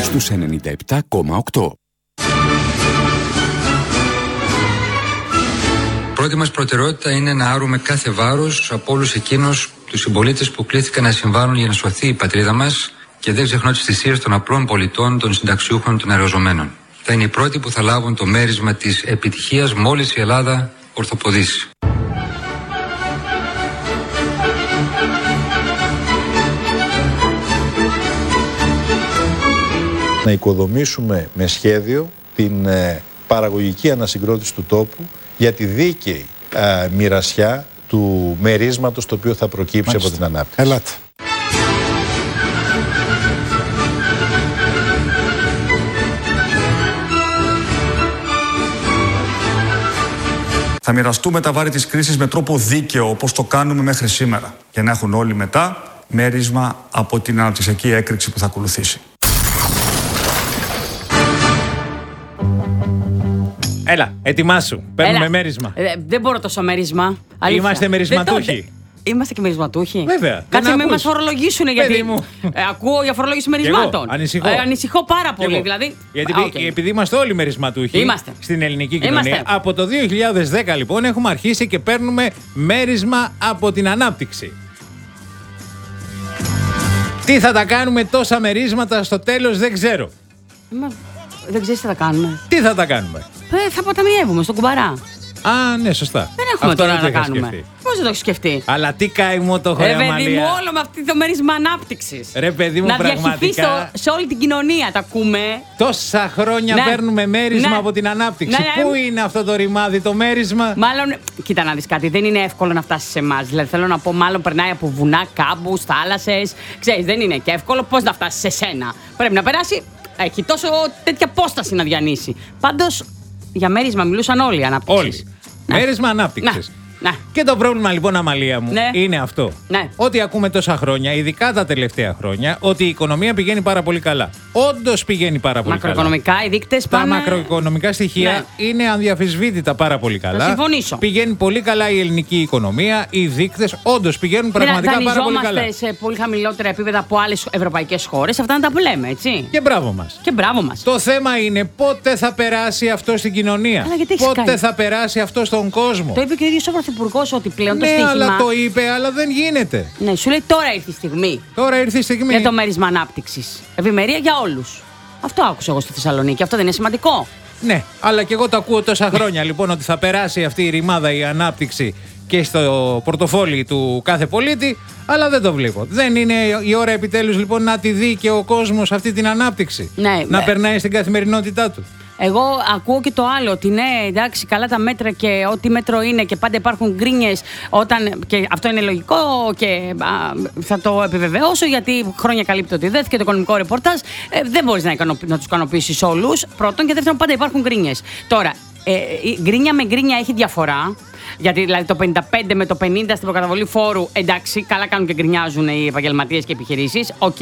στους 97,8. Πρώτη μας προτεραιότητα είναι να άρουμε κάθε βάρος από όλους εκείνους τους συμπολίτες που κλήθηκαν να συμβάλλουν για να σωθεί η πατρίδα μας και δεν ξεχνώ τις θυσίες των απλών πολιτών, των συνταξιούχων, των εργαζομένων. Θα είναι οι πρώτοι που θα λάβουν το μέρισμα της επιτυχίας μόλις η Ελλάδα ορθοποδήσει. Να οικοδομήσουμε με σχέδιο την παραγωγική ανασυγκρότηση του τόπου για τη δίκαιη μοιρασιά του μερίσματος το οποίο θα προκύψει από την ανάπτυξη. Ελάτε. Θα μοιραστούμε τα βάρη της κρίσης με τρόπο δίκαιο, όπως το κάνουμε μέχρι σήμερα, για να έχουν όλοι μετά μέρισμα από την αναπτυξιακή έκρηξη που θα ακολουθήσει. Έλα, ετοιμάσου. Παίρνουμε μέρισμα. Δεν μπορώ τόσο μέρισμα. Είμαστε μερισματούχοι. Είμαστε και μερισματούχοι. Βέβαια. Κάτσε μην μας φορολογήσουν, γιατί μου. ακούω για φορολόγηση μερισμάτων. Ανησυχώ πάρα πολύ. Δηλαδή. Γιατί επειδή είμαστε όλοι μερισματούχοι στην ελληνική κοινωνία, από το 2010 λοιπόν έχουμε αρχίσει και παίρνουμε μέρισμα από την ανάπτυξη. Τι θα τα κάνουμε τόσα μερίσματα στο τέλος δεν ξέρω. Δεν ξέρεις τι θα κάνουμε. Τι θα τα κάνουμε. Θα αποταμιεύουμε στον κουμπαρά. Α, ναι, σωστά. Δεν έχουμε τώρα να κάνουμε. Πώς δεν το έχεις σκεφτεί. Αλλά τι καημό το έχω, ρε παιδί μου, όλο με αυτή το μέρισμα ανάπτυξης. Ρε παιδί μου, πραγματικά. Να διαχυθεί σε όλη την κοινωνία, τα ακούμε. Τόσα χρόνια παίρνουμε μέρισμα από την ανάπτυξη. Πού είναι αυτό το ρημάδι, το μέρισμα. Μάλλον, κοίτα να δεις κάτι, δεν είναι εύκολο να φτάσει σε εμάς. Δηλαδή, θέλω να πω, μάλλον περνάει από βουνά, κάμπους, θάλασσες. Ξέρεις, δεν είναι και εύκολο. Πώς να φτάσει σε σένα. Πρέπει να περάσει. Έχει τόσο τέτοια απόσταση να διανύσει. Πάντως, για μέρισμα μιλούσαν όλοι ανάπτυξης. Όλοι. Μέρισμα ανάπτυξης. Ναι. Και το πρόβλημα λοιπόν, Αμαλία μου, είναι αυτό. Ναι. Ότι ακούμε τόσα χρόνια, ειδικά τα τελευταία χρόνια, ότι η οικονομία πηγαίνει πάρα πολύ καλά. Όντως πηγαίνει πάρα πολύ καλά. Μακροοικονομικά οι δείκτες πάνε. Τα μακροοικονομικά στοιχεία είναι αδιαφυσβήτητα πάρα πολύ καλά. Θα συμφωνήσω. Πηγαίνει πολύ καλά η ελληνική οικονομία, οι δείκτες όντως πηγαίνουν πραγματικά πάρα πολύ καλά. Δανειζόμαστε σε πολύ χαμηλότερα επίπεδα από άλλες ευρωπαϊκές χώρες. Αυτά να τα λέμε, έτσι. Και μπράβο μας. Και μπράβο μας. Το θέμα είναι πότε θα περάσει αυτό στην κοινωνία. Πότε θα περάσει αυτό στον κόσμο. Το είπε και ο ίδιος ο Πρωθυπουργός ότι πλέον το στοίχημα. Ναι, αλλά το είπε, αλλά δεν γίνεται. Ναι, σου λέει τώρα ήρθε η στιγμή. Τώρα ήρθε η στιγμή. Για το μέρισμα ανάπτυξης. Ευημερία για όλους. Αυτό άκουσα εγώ στη Θεσσαλονίκη. Αυτό δεν είναι σημαντικό. Ναι, αλλά και εγώ το ακούω τόσα χρόνια λοιπόν ότι θα περάσει αυτή η ρημάδα, η ανάπτυξη και στο πορτοφόλι του κάθε πολίτη, αλλά δεν το βλέπω. Δεν είναι η ώρα επιτέλους λοιπόν να τη δει και ο κόσμος αυτή την ανάπτυξη. Ναι, να περνάει στην καθημερινότητά του. Εγώ ακούω και το άλλο, ότι ναι, εντάξει, καλά τα μέτρα και ό,τι μέτρο είναι και πάντα υπάρχουν γκρίνιες όταν. Και αυτό είναι λογικό και θα το επιβεβαιώσω, γιατί χρόνια καλύπτει ότι δέθηκε το οικονομικό ρεπορτάζ. Δεν μπορείς να τους ικανοποιήσεις όλους. Πρώτον, και δεύτερον, πάντα υπάρχουν γκρίνιες. Τώρα, γκρίνια με γκρίνια έχει διαφορά. Γιατί δηλαδή το 55 με το 50 στην προκαταβολή φόρου, εντάξει, καλά κάνουν και γκρινιάζουν οι επαγγελματίες και οι επιχειρήσεις. Οκ.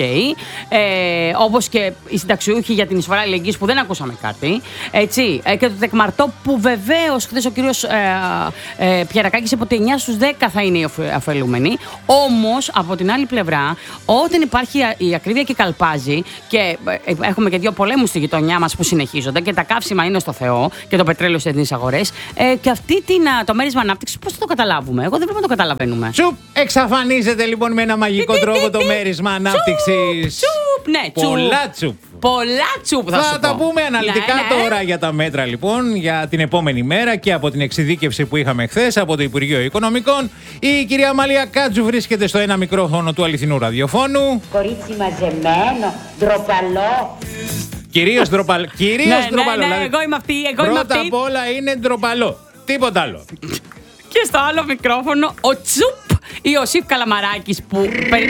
Όπως και οι συνταξιούχοι για την εισφορά αλληλεγγύης που δεν ακούσαμε κάτι. Έτσι. Και το τεκμαρτό που βεβαίως χθες ο κύριος Πιερακάκης είπε ότι 9 στους 10 θα είναι οι ωφελούμενοι. Όμως από την άλλη πλευρά, όταν υπάρχει η ακρίβεια και καλπάζει, και έχουμε και δύο πολέμους στη γειτονιά μας που συνεχίζονται και τα καύσιμα είναι στο Θεό και το πετρέλαιο στις διεθνείς αγορές, και αυτή το μέρισμα ανάπτυξη, πώς θα το καταλάβουμε. Εγώ δεν πρέπει να το καταλαβαίνουμε. Τσουπ! Εξαφανίζεται λοιπόν με ένα μαγικό τρόπο το μέρισμα ανάπτυξης. Τσουπ! Ναι, πολλά τσουπ. Πολλά τσουπ θα τα πούμε αναλυτικά τώρα για τα μέτρα λοιπόν για την επόμενη μέρα και από την εξειδίκευση που είχαμε χθες από το Υπουργείο Οικονομικών. Η κυρία Αμαλία Κάτζου βρίσκεται στο ένα μικρόφωνο του αληθινού ραδιοφώνου. Κορίτσι μαζεμένο, ντροπαλό. Κυρίως ντροπαλό. Ναι, εγώ είμαι αυτή. Πρώτα απ' όλα είναι ντροπαλό. Τίποτα άλλο. Και στο άλλο μικρόφωνο ο Τσουπ ή ο Σιφ Καλαμαράκης που.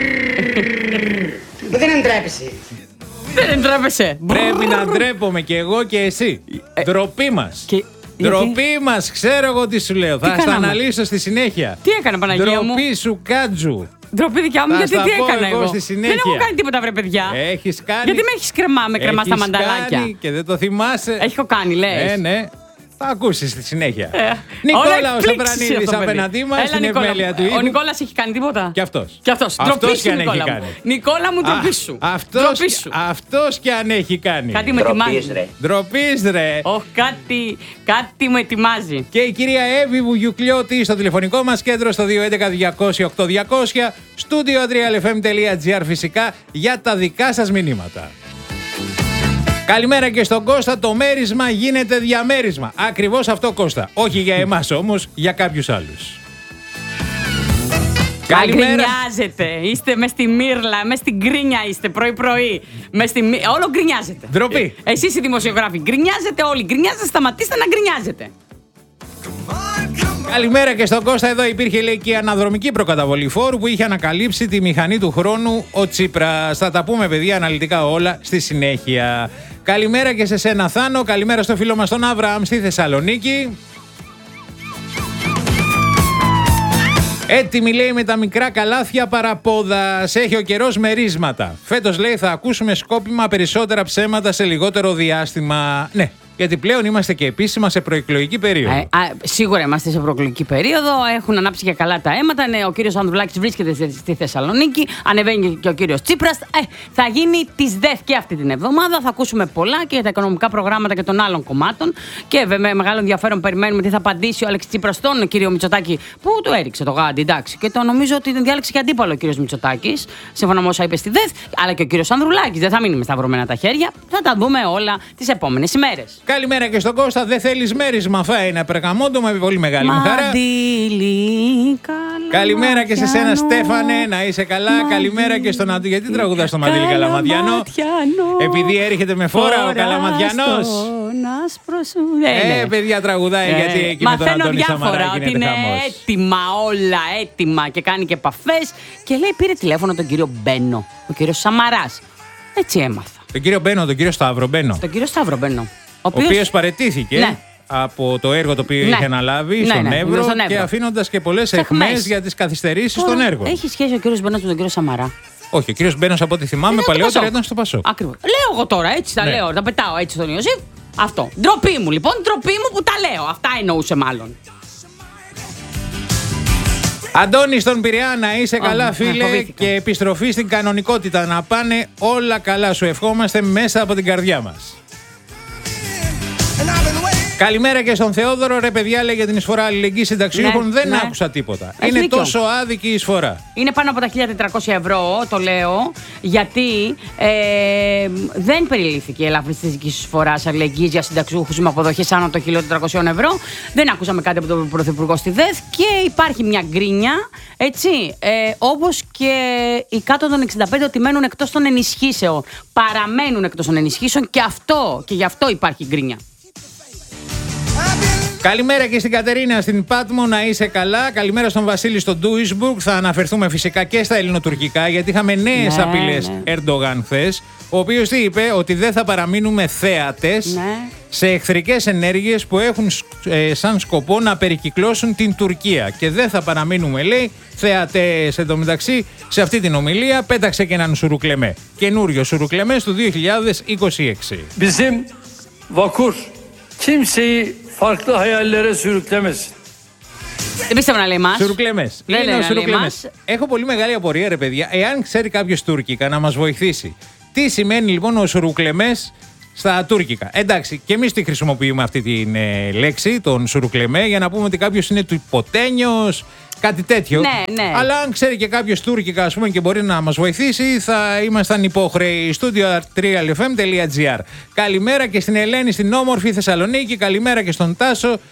Δεν εντρέπεσαι. Δεν εντρέπεσαι. Πρέπει να ντρέπομαι κι εγώ και εσύ. Ντροπή μας. Ντροπή μας, ξέρω εγώ τι σου λέω. Θα στα αναλύσω στη συνέχεια. Τι έκανα, Παναγία μου? Ντροπή σου, Κάτζου. Ντροπή δικιά μου, γιατί τι έκανα εγώ? Δεν έχω κάνει τίποτα, βρε παιδιά. Έχεις κάνει. Γιατί με έχεις κρεμά στα μανταλάκια. Και δεν το θυμάσαι. Έχω κάνει, λες. Ναι. Θα ακούσεις στη συνέχεια. Νικόλα ο Σαπρανίδης απέναντί μας, στην επιμέλεια του ύφου. Ο Νικόλας έχει κάνει τίποτα? Κι αυτός. Ντροπή σου, αν Νικόλα έχει μου. κάνει. Νικόλα μου, ντροπή σου. Αυτός κι αν έχει κάνει. Κάτι με ετοιμάζει. Ντροπής ρε. Κάτι με ετοιμάζει. Και η κυρία Εύη Βουγιουκλιώτη στο τηλεφωνικό μας κέντρο στο 211-200-8200, στούντιο adrialfm.gr φυσικά για τα δικά σας μηνύματα. Καλημέρα και στον Κώστα, το μέρισμα γίνεται διαμέρισμα. Ακριβώς αυτό, Κώστα. Όχι για εμάς όμως, για κάποιους άλλους. Γκρινιάζετε. Είστε μες στη μύρλα, μες στην γκρίνια είστε πρωί-πρωί. Όλο γκρινιάζετε. Ντροπή. Εσείς οι δημοσιογράφοι γκρινιάζετε όλοι. Γκρινιάζετε, σταματήστε να γκρινιάζετε. Καλημέρα και στον Κώστα. Εδώ υπήρχε, λέει, και η αναδρομική προκαταβολή φόρου που είχε ανακαλύψει τη μηχανή του χρόνου ο Τσίπρας. Θα τα πούμε, παιδιά, αναλυτικά όλα στη συνέχεια. Καλημέρα και σε σένα, Θάνο. Καλημέρα στο φίλο μας τον Αβραάμ στη Θεσσαλονίκη. Έτοιμη, λέει, με τα μικρά καλάθια παραπόδας. Έχει ο καιρός μερίσματα. Φέτος, λέει, θα ακούσουμε σκόπιμα περισσότερα ψέματα σε λιγότερο διάστημα. Ναι. Γιατί πλέον είμαστε και επίσημα σε προεκλογική περίοδο. Σίγουρα είμαστε σε προεκλογική περίοδο. Έχουν ανάψει και καλά τα αίματα. Ναι, ο κύριος Ανδρουλάκης βρίσκεται στη Θεσσαλονίκη. Ανεβαίνει και ο κύριος Τσίπρας. Θα γίνει της ΔΕΘ και αυτή την εβδομάδα. Θα ακούσουμε πολλά και για τα οικονομικά προγράμματα και των άλλων κομμάτων. Και με μεγάλο ενδιαφέρον περιμένουμε τι θα απαντήσει ο Αλέξης Τσίπρας στον κύριο Μητσοτάκη, που του έριξε το γάντι, εντάξει. Και το νομίζω ότι την διάλεξε και αντίπαλο ο κύριος Μητσοτάκης, σύμφωνα με όσα είπε στη ΔΕΘ. Αλλά και ο κύριος Ανδρουλάκης. Δεν θα μείνει με σταυρωμένα τα χέρια. Θα τα δούμε όλα τις επόμενες ημέρες. Καλημέρα και στον Κώστα. Δεν θέλεις μέρισμα, θα είναι περγαμόντο με πολύ μεγάλη μου χαρά. Καλημέρα και σε σένα, Στέφανε, να είσαι καλά. Καλημέρα και στον Αντί. Γιατί τραγουδά στο Μαντήλι Καλαμαδιανό? Επειδή έρχεται με φόρα ο Καλαμαδιανός. Παιδιά, τραγουδάει γιατί εκεί με τον Αντώνη Σαμαρά γίνεται ότι είναι χαμός. έτοιμα όλα, έτοιμα και κάνει και επαφές. Και λέει, πήρε τηλέφωνο τον κύριο Μπένο, ο κύριος Σαμαράς. Έτσι έμαθα. Τον κύριο Μπένο, τον κύριο Σταύρο Μπένο. Τον κύριο Σταύρο Μπένο. Ο οποίος παραιτήθηκε. Ναι. Από το έργο το οποίο είχε αναλάβει στον Εύρο και αφήνοντας και πολλές αιχμές για τις καθυστερήσεις στον έργο. Έχει σχέση ο κύριος Μπένος με τον κύριο Σαμαρά? Όχι, ο κύριος Μπένος, από ό,τι θυμάμαι, παλαιότερα ήταν στο Πασόκ. Ακριβώς. Λέω εγώ τώρα, έτσι τα λέω, τα πετάω έτσι στον Ιωσήφ. Αυτό. Ντροπή μου λοιπόν, ντροπή μου που τα λέω. Αυτά εννοούσε μάλλον. Αντώνη στον Πειραιά, να είσαι καλά, φίλε, και επιστροφή στην κανονικότητα. Να πάνε όλα καλά. Σου ευχόμαστε μέσα από την καρδιά μας. Καλημέρα και στον Θεόδωρο. Ρε παιδιά, λέει για την εισφορά αλληλεγγύης συνταξιούχων, δεν άκουσα τίποτα. Είναι τόσο άδικη η εισφορά. Είναι πάνω από τα 1.400 ευρώ, το λέω, γιατί δεν περιλήφθηκε η ελαφρύς της εισφοράς αλληλεγγύης για συνταξιούχους με αποδοχές άνω των 1.400 ευρώ. Δεν ακούσαμε κάτι από τον Πρωθυπουργό στη ΔΕΘ και υπάρχει μια γκρίνια, έτσι, όπως και οι κάτω των 65 ότι μένουν εκτός των ενισχύσεων. Παραμένουν εκτός των ενισχύσεων και γι' αυτό υπάρχει γκρίνια. Καλημέρα και στην Κατερίνα στην Πάτμο, να είσαι καλά. Καλημέρα στον Βασίλη στο Ντούισμπουργκ. Θα αναφερθούμε φυσικά και στα ελληνοτουρκικά, γιατί είχαμε νέες απειλές Ερντογάν χθες, ο οποίος τι είπε? Ότι δεν θα παραμείνουμε θέατες σε εχθρικές ενέργειες που έχουν σαν σκοπό να περικυκλώσουν την Τουρκία. Και δεν θα παραμείνουμε, λέει, θέατες. Εν τω μεταξύ, σε αυτή την ομιλία πέταξε και έναν σουρουκλεμέ. Καινούριο σουρουκλεμέ του 2026. Bizim vakur kimseyi farklı hayallere sürüklemesin. Δεν πίστευα να λέει μας. Σουρουκλεμές. Έχω πολύ μεγάλη απορία, ρε παιδιά. Εάν ξέρει κάποιος τουρκικά, να μας βοηθήσει. Τι σημαίνει λοιπόν ο σουρουκλεμές στα τουρκικά? Εντάξει, και εμείς τη χρησιμοποιούμε αυτή τη λέξη, τον σουρουκλεμέ, για να πούμε ότι κάποιος είναι του υποτένιος, κάτι τέτοιο. Ναι. Αλλά αν ξέρει και κάποιος τουρκικά, ας πούμε, και μπορεί να μας βοηθήσει, θα ήμασταν υπόχρεοι. Studio3lfm.gr. Καλημέρα και στην Ελένη στην όμορφη Θεσσαλονίκη. Καλημέρα και στον Τάσο